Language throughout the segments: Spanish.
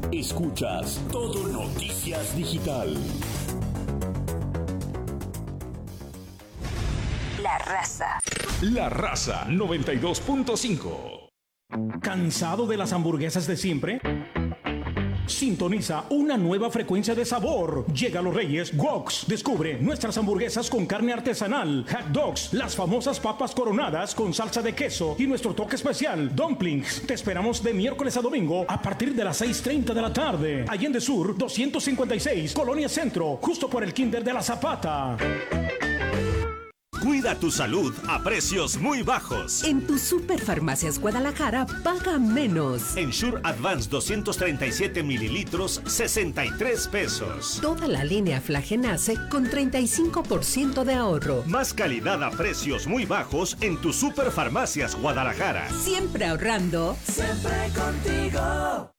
Escuchas Todo Noticias Digital. La Raza. La Raza 92.5. ¿Cansado de las hamburguesas de siempre? Sintoniza una nueva frecuencia de sabor. Llega a Los Reyes Woks. Descubre nuestras hamburguesas con carne artesanal, hot dogs, las famosas papas coronadas con salsa de queso y nuestro toque especial, dumplings. Te esperamos de miércoles a domingo a partir de las 6:30 de la tarde. Allende Sur 256, Colonia Centro, justo por el Kinder de la Zapata. Cuida tu salud a precios muy bajos. En tu Superfarmacias Guadalajara, paga menos. Ensure Advance 237 mililitros, 63 pesos. Toda la línea Flagenace con 35% de ahorro. Más calidad a precios muy bajos en tu Superfarmacias Guadalajara. Siempre ahorrando. Siempre contigo.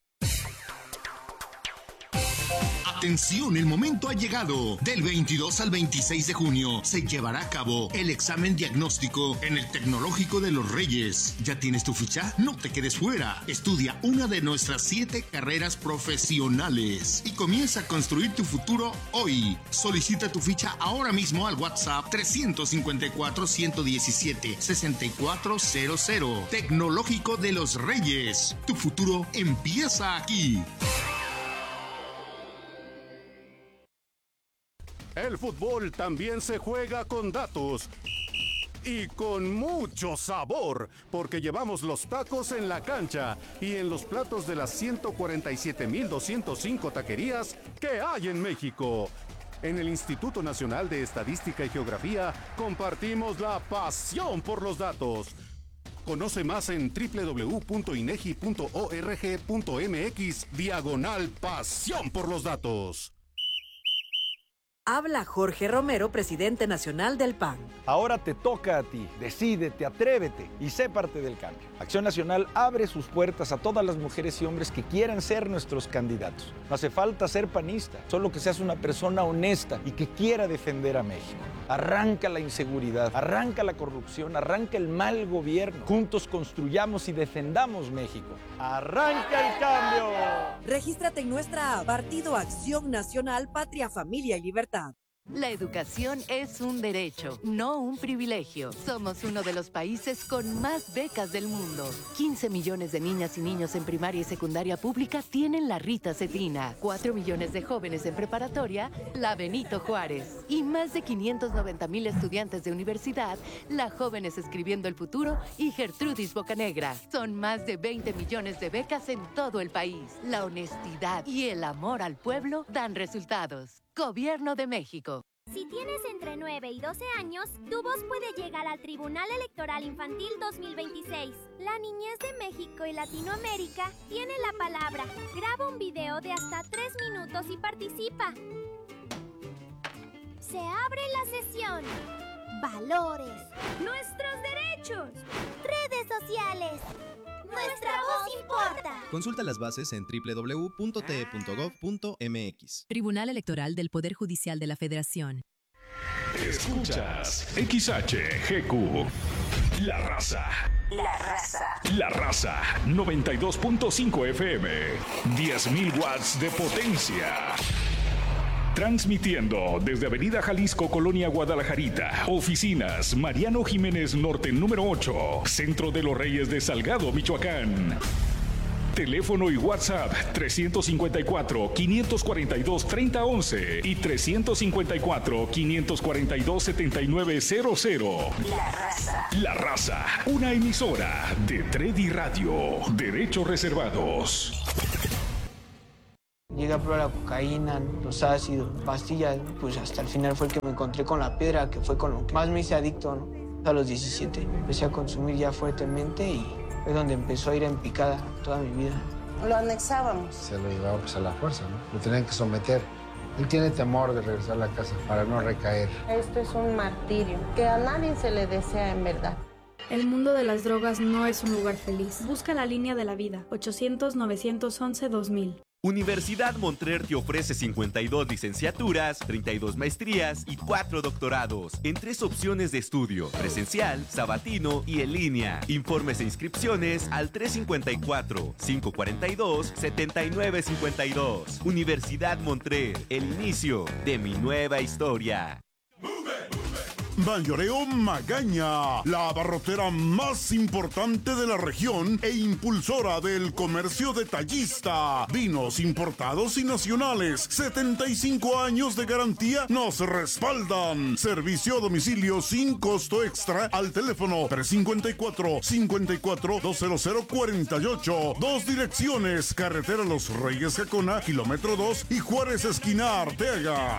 Atención, el momento ha llegado. Del 22 al 26 de junio se llevará a cabo el examen diagnóstico en el Tecnológico de Los Reyes. ¿Ya tienes tu ficha? No te quedes fuera. Estudia una de nuestras 7 carreras profesionales y comienza a construir tu futuro hoy. Solicita tu ficha ahora mismo al WhatsApp 354-117-6400. Tecnológico de Los Reyes. Tu futuro empieza aquí. El fútbol también se juega con datos y con mucho sabor, porque llevamos los tacos en la cancha y en los platos de las 147,205 taquerías que hay en México. En el Instituto Nacional de Estadística y Geografía compartimos la pasión por los datos. Conoce más en www.inegi.org.mx/pasión por los datos. Habla Jorge Romero, presidente nacional del PAN. Ahora te toca a ti. Decídete, atrévete y sé parte del cambio. Acción Nacional abre sus puertas a todas las mujeres y hombres que quieran ser nuestros candidatos. No hace falta ser panista, solo que seas una persona honesta y que quiera defender a México. Arranca la inseguridad, arranca la corrupción, arranca el mal gobierno. Juntos construyamos y defendamos México. ¡Arranca el cambio! Regístrate en nuestra app, Partido Acción Nacional, Patria, Familia y Libertad. La educación es un derecho, no un privilegio. Somos uno de los países con más becas del mundo. 15 millones de niñas y niños en primaria y secundaria pública tienen la Rita Cetina. 4 millones de jóvenes en preparatoria, la Benito Juárez. Y más de 590,000 estudiantes de universidad, la Jóvenes Escribiendo el Futuro y Gertrudis Bocanegra. Son más de 20 millones de becas en todo el país. La honestidad y el amor al pueblo dan resultados. Gobierno de México. Si tienes entre 9 y 12 años, tu voz puede llegar al Tribunal Electoral Infantil 2026. La niñez de México y Latinoamérica tiene la palabra. Graba un video de hasta 3 minutos y participa. Se abre la sesión. Valores. Nuestros derechos. Redes sociales. Nuestra voz importa. Consulta las bases en www.te.gov.mx. Tribunal Electoral del Poder Judicial de la Federación. Escuchas XHGQ. La Raza. La Raza. La Raza 92.5 FM. 10,000 watts de potencia. Transmitiendo desde Avenida Jalisco, Colonia Guadalajarita. Oficinas Mariano Jiménez Norte número 8. Centro de los Reyes de Salgado, Michoacán. Teléfono y WhatsApp 354-542-3011 y 354-542-7900. La Raza. La Raza, una emisora de Tredi Radio. Derechos reservados. Llegué a probar la cocaína, los ácidos, pastillas, pues hasta el final fue el que me encontré con la piedra, que fue con lo que más me hice adicto, ¿no? A los 17 empecé a consumir ya fuertemente y fue donde empezó a ir en picada toda mi vida. Lo anexábamos. Se lo llevaba pues a la fuerza, ¿no? Lo tenían que someter. Él tiene temor de regresar a la casa para no recaer. Esto es un martirio que a nadie se le desea en verdad. El mundo de las drogas no es un lugar feliz. Busca la línea de la vida, 800-911-2000. Universidad Montclair te ofrece 52 licenciaturas, 32 maestrías y 4 doctorados en 3 opciones de estudio: presencial, sabatino y en línea. Informes e inscripciones al 354-542-7952. Universidad Montclair, el inicio de mi nueva historia. Mayoreo Magaña, la abarrotera más importante de la región e impulsora del comercio detallista. Vinos importados y nacionales, 75 años de garantía nos respaldan. Servicio a domicilio sin costo extra al teléfono 354-54-20048. 2 direcciones: Carretera Los Reyes Jacona, kilómetro 2 y Juárez esquina Arteaga.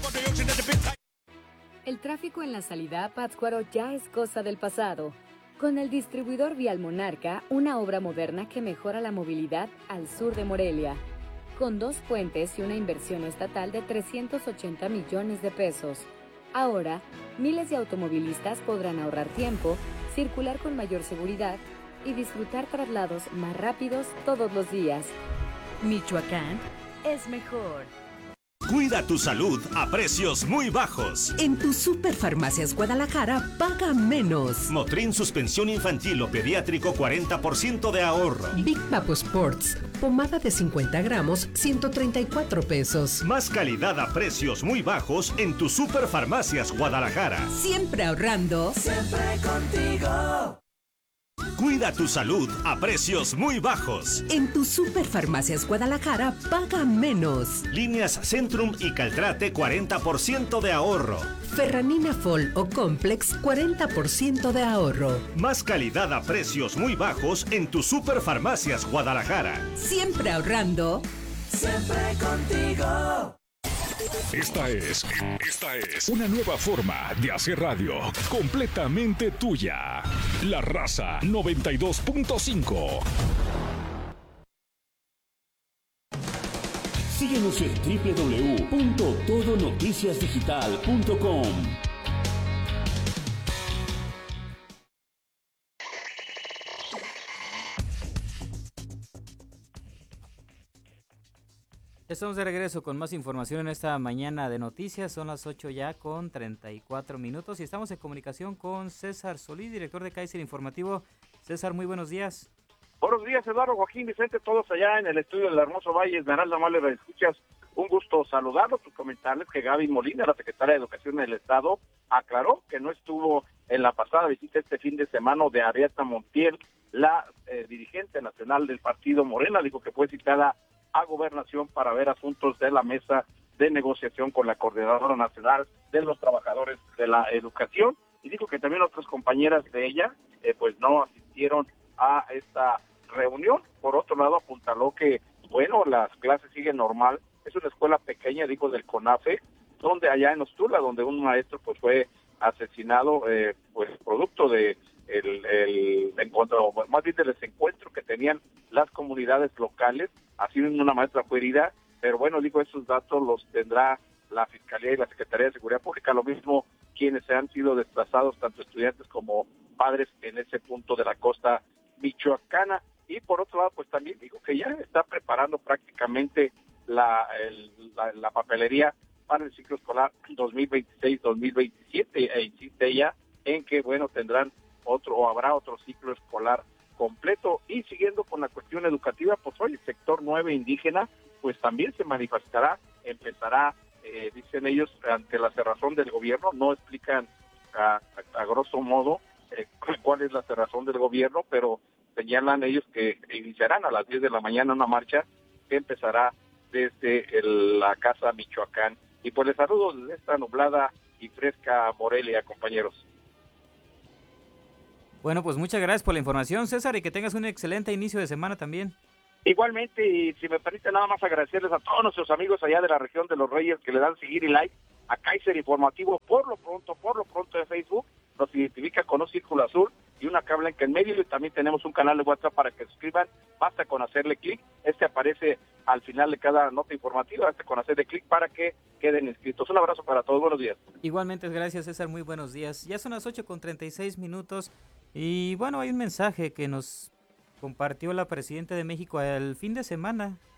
El tráfico en la salida a Pátzcuaro ya es cosa del pasado. Con el distribuidor vial Monarca, una obra moderna que mejora la movilidad al sur de Morelia. Con 2 puentes y una inversión estatal de 380 millones de pesos. Ahora, miles de automovilistas podrán ahorrar tiempo, circular con mayor seguridad y disfrutar traslados más rápidos todos los días. Michoacán es mejor. Cuida tu salud a precios muy bajos. En tu Superfarmacias Guadalajara, paga menos. Motrin suspensión infantil o pediátrico, 40% de ahorro. Big Papo Sports, pomada de 50 gramos, 134 pesos. Más calidad a precios muy bajos en tu Superfarmacias Guadalajara. Siempre ahorrando. Siempre contigo. Cuida tu salud a precios muy bajos. En tu Superfarmacias Guadalajara, paga menos. Líneas Centrum y Caltrate, 40% de ahorro. Ferranina Fol o Complex, 40% de ahorro. Más calidad a precios muy bajos en tu Superfarmacias Guadalajara. Siempre ahorrando. Siempre contigo. Esta es una nueva forma de hacer radio, completamente tuya. La Raza 92.5. Síguenos en www.todonoticiasdigital.com. Estamos de regreso con más información en esta mañana de noticias. Son las 8 ya con 34 minutos y estamos en comunicación con César Solís, director de Kaiser Informativo. César, muy buenos días. Buenos días, Eduardo, Joaquín, Vicente, todos allá en el estudio del Hermoso Valle, Esmeralda, Amable, ¿me escuchas? Un gusto saludarlos y comentarles que Gaby Molina, la secretaria de Educación del Estado, aclaró que no estuvo en la pasada visita este fin de semana de Ariadna Montiel, la dirigente nacional del partido Morena. Dijo que fue citada a Gobernación para ver asuntos de la mesa de negociación con la Coordinadora Nacional de los Trabajadores de la Educación, y dijo que también otras compañeras de ella pues no asistieron a esta reunión. Por otro lado, apuntaló que, bueno, las clases siguen normal. Es una escuela pequeña, dijo, del CONAFE, donde allá en Ostula, donde un maestro pues fue asesinado, pues producto de el encuentro, más bien del desencuentro que tenían las comunidades locales. Así una maestra fue herida, pero bueno, dijo, esos datos los tendrá la Fiscalía y la Secretaría de Seguridad Pública, lo mismo quienes han sido desplazados, tanto estudiantes como padres en ese punto de la costa michoacana. Y por otro lado, pues también dijo que ya está preparando prácticamente la papelería para el ciclo escolar 2026-2027, e insiste ella en que, bueno, tendrán habrá otro ciclo escolar completo. Y siguiendo con la cuestión educativa, pues hoy el sector 9 indígena pues también se manifestará, empezará, dicen ellos, ante la cerrazón del gobierno. No explican a grosso modo cuál es la cerrazón del gobierno, pero señalan ellos que iniciarán a las 10 de la mañana una marcha que empezará desde la Casa Michoacán. Y pues les saludo desde esta nublada y fresca Morelia, compañeros. Bueno, pues muchas gracias por la información, César, y que tengas un excelente inicio de semana también. Igualmente, y si me permite nada más agradecerles a todos nuestros amigos allá de la región de Los Reyes que le dan seguir y like a Kaiser Informativo. Por lo pronto en Facebook nos identifica con un círculo azul y una cabla en medio, y también tenemos un canal de WhatsApp para que se suscriban. Basta con hacerle clic, aparece al final de cada nota informativa, basta con hacerle clic para que queden inscritos. Un abrazo para todos, buenos días. Igualmente, gracias, César, muy buenos días. Ya son las 8:36 y bueno, hay un mensaje que nos compartió la presidenta de México el fin de semana.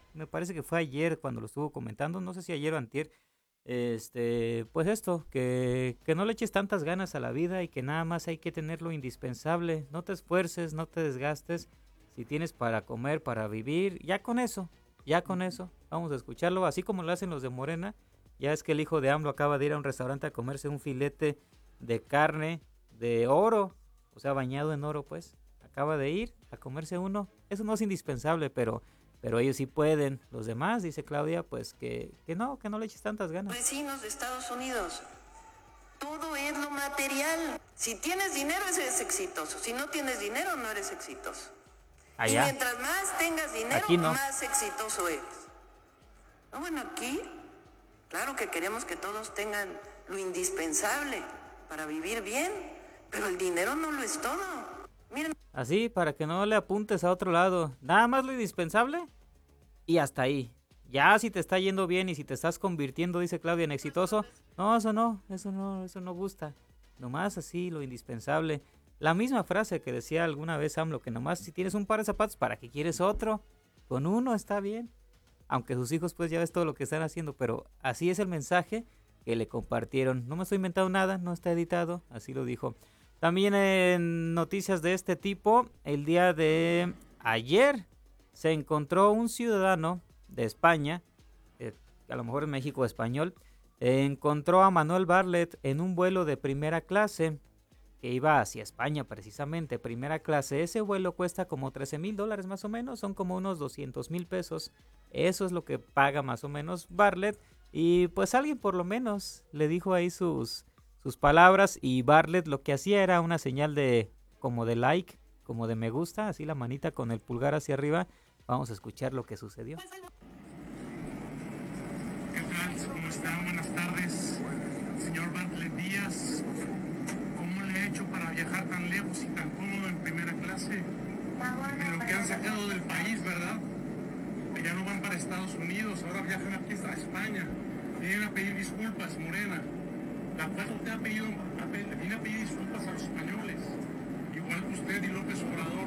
me parece que fue ayer cuando lo estuvo comentando, no sé si ayer o antier, pues esto, que no le eches tantas ganas a la vida y que nada más hay que tener lo indispensable, no te esfuerces, no te desgastes, si tienes para comer, para vivir, ya con eso, vamos a escucharlo, así como lo hacen los de Morena. Ya es que el hijo de AMLO acaba de ir a un restaurante a comerse un filete de carne de oro, o sea, bañado en oro, pues. Acaba de ir a comerse uno. Eso no es indispensable, pero ellos sí pueden. Los demás, dice Claudia, pues que no le eches tantas ganas. Vecinos de Estados Unidos, todo es lo material. Si tienes dinero, eres exitoso. Si no tienes dinero, no eres exitoso. Allá. Y mientras más tengas dinero, Aquí no. más exitoso eres. No, bueno, aquí... Claro que queremos que todos tengan lo indispensable para vivir bien, pero el dinero no lo es todo. Miren. Así, para que no le apuntes a otro lado. Nada más lo indispensable y hasta ahí. Ya si te está yendo bien y si te estás convirtiendo, dice Claudia, en exitoso, no, eso no gusta. Nomás así, lo indispensable. La misma frase que decía alguna vez AMLO, que nomás si tienes un par de zapatos, ¿para qué quieres otro? Con uno está bien. Aunque sus hijos pues ya ves todo lo que están haciendo, pero así es el mensaje que le compartieron. No me estoy inventando nada, no está editado, así lo dijo. También en noticias de este tipo, el día de ayer se encontró un ciudadano de España, a lo mejor en México español, encontró a Manuel Bartlett en un vuelo de primera clase que iba hacia España precisamente, primera clase. Ese vuelo cuesta como $13,000 más o menos, son como unos 200,000 pesos. Eso es lo que paga más o menos Bartlett. Y pues alguien por lo menos le dijo ahí sus palabras, y Bartlett lo que hacía era una señal como de like, como de me gusta, así la manita con el pulgar hacia arriba. Vamos a escuchar lo que sucedió. ¿Qué tal? ¿Cómo está? Buenas tardes, señor Bartlett Díaz. ¿Cómo le ha hecho para viajar tan lejos y tan cómodo en primera clase? En lo que han sacado del país, ¿verdad? Que ya no van para Estados Unidos, ahora viajan aquí a España. Vienen a pedir disculpas, Morena. La cual usted viene a pedir disculpas a los españoles, igual que usted y López Obrador.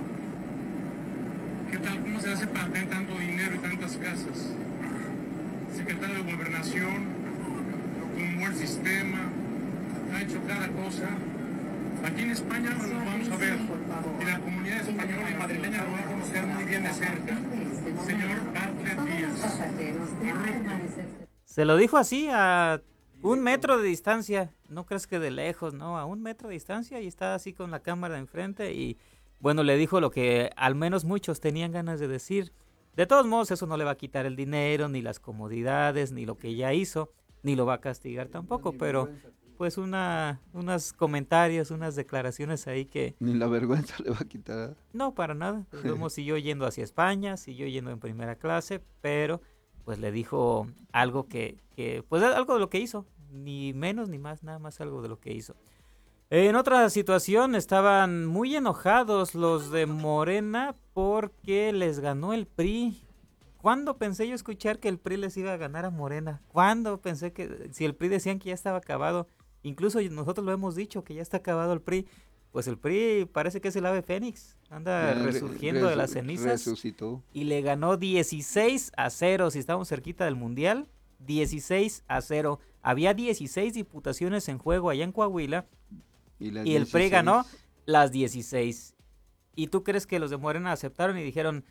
¿Qué tal? ¿Cómo se hace para tener tanto dinero y tantas casas? Secretario de Gobernación, con un buen sistema, ha hecho cada cosa. Aquí en España nos vamos a ver, y la comunidad española y madrileña lo va a conocer muy bien de cerca. Señor Bartlett Díaz. Se lo dijo así, a 1 metro de distancia, no crees que de lejos, no, a 1 metro de distancia, y está así con la cámara enfrente, y bueno, le dijo lo que al menos muchos tenían ganas de decir. De todos modos, eso no le va a quitar el dinero, ni las comodidades, ni lo que ya hizo, ni lo va a castigar tampoco, pero pues unos comentarios, unas declaraciones ahí que... Ni la vergüenza le va a quitar. No, para nada. Luego siguió yendo hacia España, siguió yendo en primera clase, pero pues le dijo algo que pues algo de lo que hizo, ni menos ni más, nada más algo de lo que hizo. En otra situación estaban muy enojados los de Morena porque les ganó el PRI. ¿Cuándo pensé yo escuchar que el PRI les iba a ganar a Morena? ¿Cuándo pensé que si el PRI decían que ya estaba acabado? Incluso nosotros lo hemos dicho, que ya está acabado el PRI. Pues el PRI parece que es el ave fénix, anda resurgiendo de las cenizas. Resucitó. Y le ganó 16-0, si estamos cerquita del Mundial, 16-0. Había 16 diputaciones en juego allá en Coahuila y el PRI ganó las 16. ¿Y tú crees que los de Morena aceptaron y dijeron,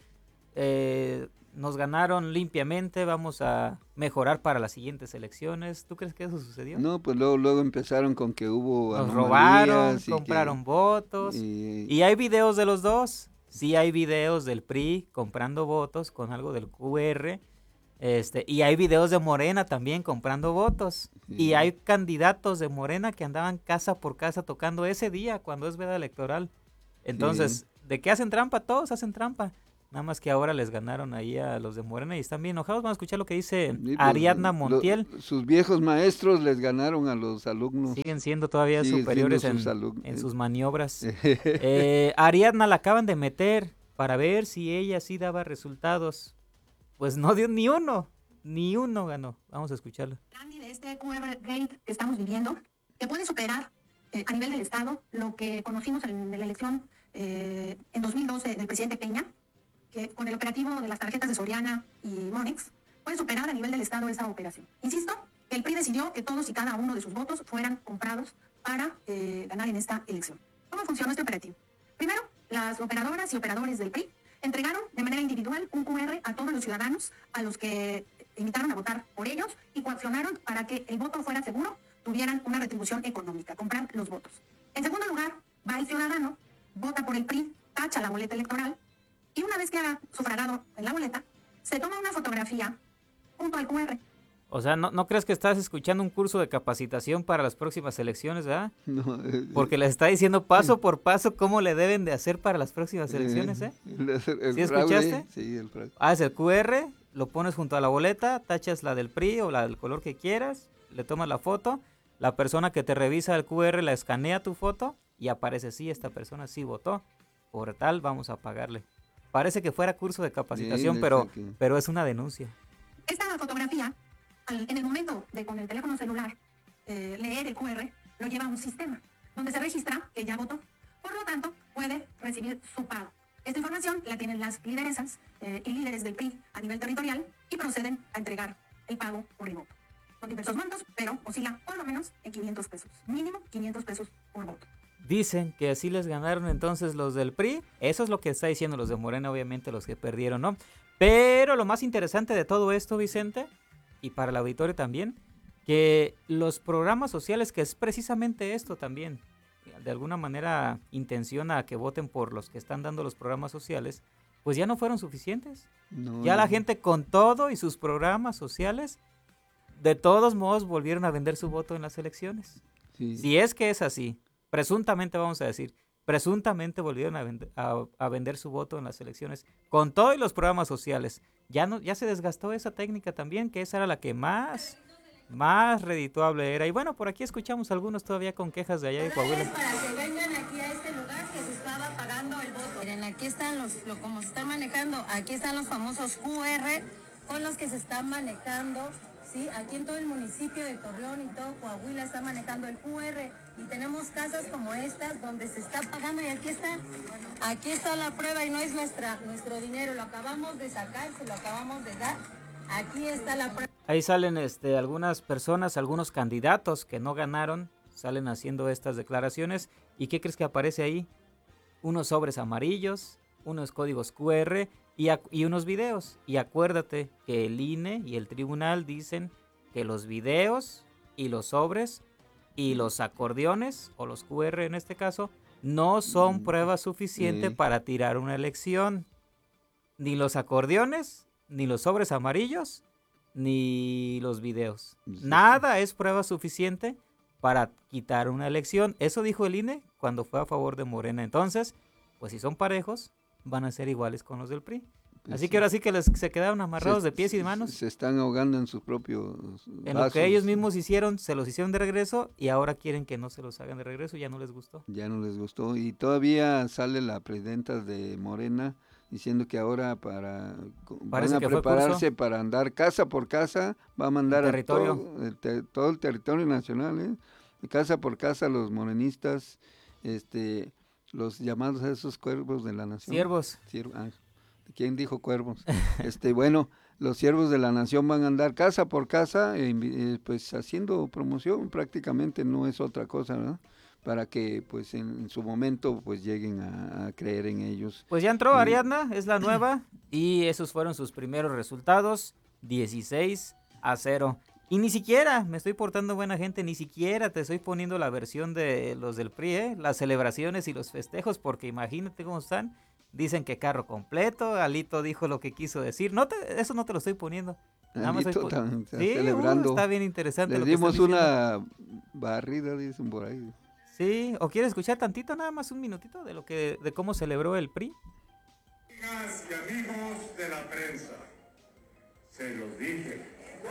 nos ganaron limpiamente, vamos a mejorar para las siguientes elecciones? ¿Tú crees que eso sucedió? No, pues luego empezaron con que hubo nos robaron, compraron votos, y hay videos de los dos. Sí hay videos del PRI comprando votos con algo del QR, y hay videos de Morena también comprando votos, y hay candidatos de Morena que andaban casa por casa tocando ese día cuando es veda electoral. Entonces, ¿de qué hacen trampa? Todos hacen trampa. Nada más que ahora les ganaron ahí a los de Morena y están bien enojados. Vamos a escuchar lo que dice Ariadna Montiel. Sus viejos maestros les ganaron a los alumnos. Siguen siendo todavía superiores en sus maniobras. Ariadna la acaban de meter para ver si ella sí daba resultados. Pues no dio ni uno ganó. Vamos a escucharlo. De este QR Gate que estamos viviendo, que puede superar a nivel del Estado lo que conocimos en la elección en 2012 del presidente Peña. que con el operativo de las tarjetas de Soriana y Monex puede superar a nivel del Estado esa operación. Insisto, que el PRI decidió que todos y cada uno de sus votos fueran comprados para ganar en esta elección. ¿Cómo funcionó este operativo? Primero, las operadoras y operadores del PRI entregaron de manera individual un QR a todos los ciudadanos a los que invitaron a votar por ellos y coaccionaron para que el voto fuera seguro, tuvieran una retribución económica, comprar los votos. En segundo lugar, va el ciudadano, vota por el PRI, tacha la boleta electoral y una vez que haga sufragado en la boleta, se toma una fotografía junto al QR. O sea, ¿no crees que estás escuchando un curso de capacitación para las próximas elecciones, verdad? No. Porque les está diciendo paso por paso cómo le deben de hacer para las próximas elecciones, ¿eh? El ¿Sí escuchaste? Sí, el fraude. Es el QR, lo pones junto a la boleta, tachas la del PRI o la del color que quieras, le tomas la foto, la persona que te revisa el QR la escanea tu foto y aparece, sí, esta persona sí votó, por tal vamos a pagarle. Parece que fuera curso de capacitación, pero es una denuncia. Esta fotografía, en el momento de con el teléfono celular leer el QR, lo lleva a un sistema donde se registra que ya votó. Por lo tanto, puede recibir su pago. Esta información la tienen las lideresas y líderes del PRI a nivel territorial y proceden a entregar el pago por el voto. Son diversos montos, pero oscila por lo menos en 500 pesos. Mínimo 500 pesos por voto. Dicen que así les ganaron entonces los del PRI. Eso es lo que está diciendo los de Morena, obviamente los que perdieron, ¿no? Pero lo más interesante de todo esto, Vicente, y para el auditorio también, que los programas sociales, que es precisamente esto también, de alguna manera intenciona a que voten por los que están dando los programas sociales, pues ya no fueron suficientes. Ya la gente con todo y sus programas sociales, de todos modos volvieron a vender su voto en las elecciones. Sí. Si es que es así, presuntamente vamos a decir, presuntamente volvieron a vender su voto en las elecciones con todo y los programas sociales. Ya se desgastó esa técnica también, que esa era la que más redituable era. Y bueno, por aquí escuchamos algunos todavía con quejas de allá de Coahuila. Para que vengan aquí a este lugar que se estaba pagando el voto. Miren, aquí están como se está manejando, aquí están los famosos QR con los que se están manejando. Sí, aquí en todo el municipio de Torreón y todo Coahuila está manejando el QR y tenemos casas como estas donde se está pagando y aquí está la prueba y no es nuestro dinero, lo acabamos de sacar, se lo acabamos de dar, aquí está la prueba. Ahí salen algunas personas, algunos candidatos que no ganaron, salen haciendo estas declaraciones y ¿qué crees que aparece ahí? Unos sobres amarillos, unos códigos QR y unos videos. Y acuérdate que el INE y el tribunal dicen que los videos y los sobres y los acordeones, o los QR en este caso, no son prueba suficiente para tirar una elección. Ni los acordeones, ni los sobres amarillos, ni los videos. Nada es prueba suficiente para quitar una elección. Eso dijo el INE cuando fue a favor de Morena. Entonces, pues si son parejos, van a ser iguales con los del PRI. Así que ahora sí que se quedaron amarrados de pies y de manos. Se están ahogando en sus propios en vasos. Lo que ellos mismos hicieron, se los hicieron de regreso y ahora quieren que no se los hagan de regreso, ya no les gustó. Ya no les gustó y todavía sale la presidenta de Morena diciendo que ahora van a prepararse para andar casa por casa, va a mandar a todo el territorio nacional, casa por casa los morenistas, los llamados a esos cuervos de la nación. Siervos. ¿Quién dijo cuervos? Bueno, los siervos de la nación van a andar casa por casa, pues haciendo promoción, prácticamente no es otra cosa, ¿verdad? Para que pues en su momento pues lleguen a creer en ellos. Pues ya entró Ariadna, es la nueva, y esos fueron sus primeros resultados, 16-0. Y ni siquiera, me estoy portando buena gente, ni siquiera te estoy poniendo la versión de los del PRI, las celebraciones y los festejos, porque imagínate cómo están. Dicen que carro completo, Alito dijo lo que quiso decir. Eso no te lo estoy poniendo. Alito también está celebrando. Está bien interesante. Le dimos una barrida, dicen por ahí. Sí, ¿o quieres escuchar tantito, nada más un minutito de cómo celebró el PRI? Amigas y amigos de la prensa, se los dije.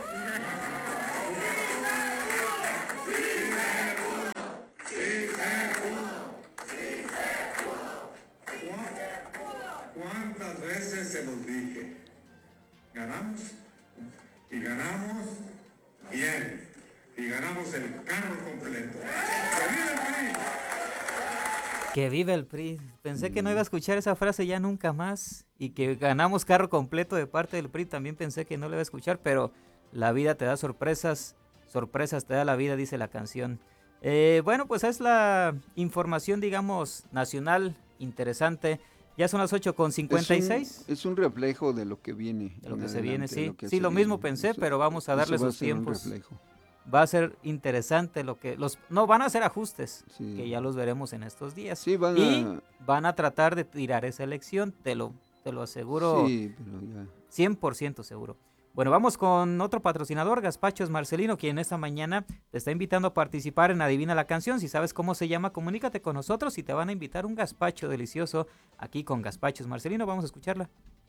¿Cuántas veces se los dije? Ganamos y ganamos bien y ganamos el carro completo. ¡Que viva el PRI! Que vive el PRI. Pensé que no iba a escuchar esa frase ya nunca más. Y que ganamos carro completo de parte del PRI. También pensé que no le iba a escuchar, pero la vida te da sorpresas. Sorpresas te da la vida, dice la canción. Bueno, pues es la información, digamos, nacional interesante. Ya son las 8:56. Es un reflejo de lo que viene. De lo que se viene, sí. Sí, lo mismo pensé, pero vamos a darle sus tiempos. Va a ser interesante lo que no van a hacer ajustes, que ya los veremos en estos días. Sí, van a tratar de tirar esa elección, te lo aseguro. Sí, pero ya. 100% seguro. Bueno, vamos con otro patrocinador, Gazpachos Marcelino, quien esta mañana te está invitando a participar en Adivina la Canción. Si sabes cómo se llama, comunícate con nosotros y te van a invitar un gazpacho delicioso aquí con Gazpachos Marcelino. Vamos a escucharla.